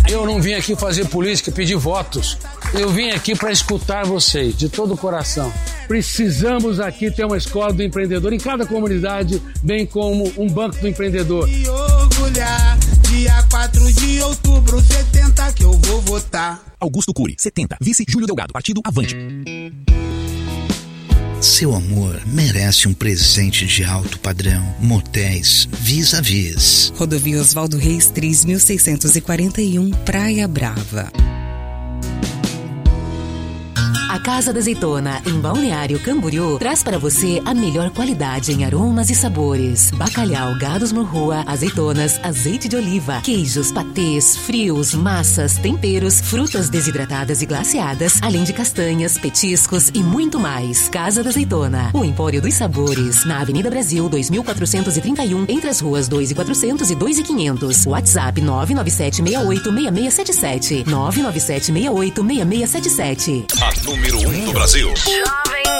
Eu não vim aqui fazer política, pedir votos. Eu vim aqui para escutar vocês, de todo o coração. Precisamos aqui ter uma escola do empreendedor em cada comunidade, bem como um banco do empreendedor. E orgulhar, dia 4 de outubro, 70 que eu vou votar. Augusto Cury, 70. Vice Júlio Delgado, partido Avante. Seu amor merece um presente de alto padrão. Motéis Vis-a-Vis. Rodovia Oswaldo Reis 3641, Praia Brava. A Casa da Azeitona, em Balneário Camboriú, traz para você a melhor qualidade em aromas e sabores. Bacalhau, gados morrua, azeitonas, azeite de oliva, queijos, patês, frios, massas, temperos, frutas desidratadas e glaceadas, além de castanhas, petiscos e muito mais. Casa da Azeitona, o Empório dos Sabores, na Avenida Brasil, 2431, entre as ruas 2.400 e 2.500. WhatsApp 997686677. 997686677. A número 1 do Brasil. Jovem